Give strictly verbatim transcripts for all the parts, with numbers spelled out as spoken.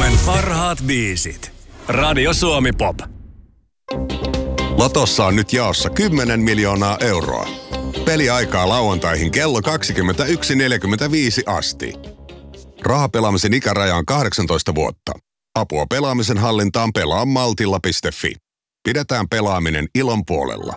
Suomen parhaat biisit. Radio Suomi Pop. Lotossa on nyt jaossa kymmenen miljoonaa euroa. Peliaikaa lauantaihin kello kaksikymmentäyksi neljäkymmentäviisi asti. Rahapelaamisen ikäraja on kahdeksantoista vuotta. Apua pelaamisen hallintaan pelaa maltilla piste fi. Pidetään pelaaminen ilon puolella.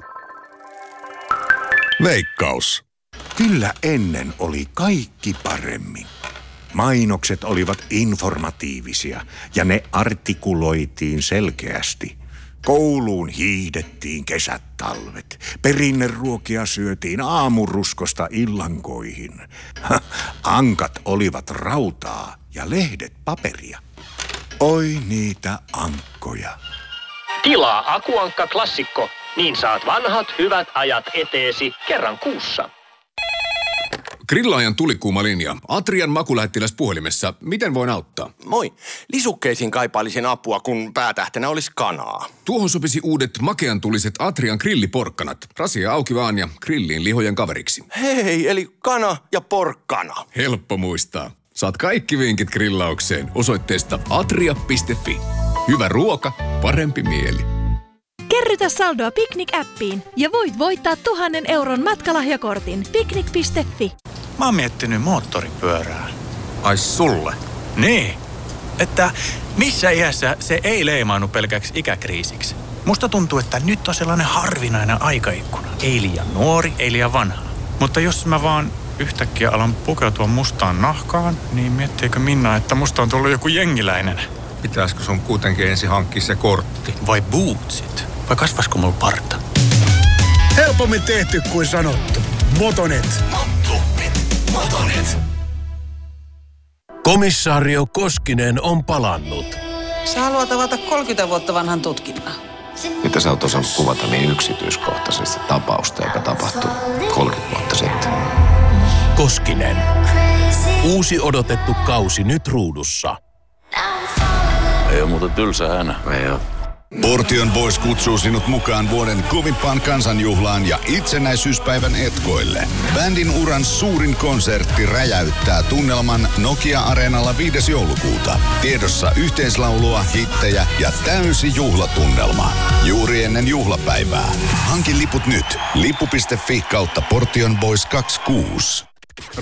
Veikkaus. Kyllä ennen oli kaikki paremmin. Mainokset olivat informatiivisia ja ne artikuloitiin selkeästi. Kouluun hiihdettiin kesät talvet. Perinneruokia syötiin aamuruskosta illankoihin. Ankat olivat rautaa ja lehdet paperia. Oi niitä ankkoja. Tilaa Akuankka Klassikko, niin saat vanhat hyvät ajat eteesi kerran kuussa. Grillaajan tulikuuma linja. Atrian makulähettiläs puhelimessa. Miten voin auttaa? Moi. Lisukkeisiin kaipailisin apua, kun päätähtenä olisi kanaa. Tuohon sopisi uudet makean tuliset Atrian grilliporkkanat. Rasia auki vaan ja grilliin lihojen kaveriksi. Hei, eli kana ja porkkana. Helppo muistaa. Saat kaikki vinkit grillaukseen osoitteesta atria piste fi. Hyvä ruoka, parempi mieli. Kerrytä saldoa Picnic-appiin ja voit voittaa tuhannen euron matkalahjakortin. Picnic piste fi. Mä oon miettinyt moottoripyörää. Ai sulle? Niin, että missä iässä se ei leimaannu pelkäksi ikäkriisiksi. Musta tuntuu, että nyt on sellainen harvinainen aikaikkuna. Ei liian nuori, ei liian vanha. Mutta jos mä vaan yhtäkkiä alan pukeutua mustaan nahkaan, niin miettiikö Minna, että musta on tullut joku jengiläinen? Pitäisikö sun kuitenkin ensin hankkia se kortti? Vai bootsit? Vai kasvasko mulla parta? Helpommin tehty kuin sanottu. Motonet. Motonet. Motonet. Komissaario Koskinen on palannut. Sä haluat avata kolmekymmentä vuotta vanhan tutkinnan. Mitä sä oot osannut kuvata niin yksityiskohtaisesti tapausta, joka tapahtui kolmekymmentä vuotta sitten? Koskinen. Uusi odotettu kausi nyt ruudussa. Ei ole muuten tylsä hänä. Ei oo. Portion Boys kutsuu sinut mukaan vuoden kovimpaan kansanjuhlaan ja itsenäisyyspäivän etkoille. Bändin uran suurin konsertti räjäyttää tunnelman Nokia-areenalla viides joulukuuta. Tiedossa yhteislaulua, hittejä ja täysi juhlatunnelma. Juuri ennen juhlapäivää. Hanki liput nyt. lippu piste fi kautta Portion Boys kaksikymmentäkuusi.